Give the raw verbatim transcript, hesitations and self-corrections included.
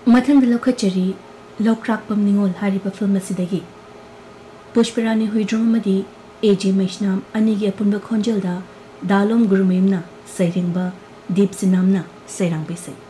मथंग लौखचरी लौक्राकपम निंगोल हारिबा film असिदगी Pushparani हुइद्रोमदी एजे मैष्नाम अनिगी अपुनबा खोंजलदा दालोम गुरुमेमना सैरिंगबा दीप सिनामना Sairang बेसै।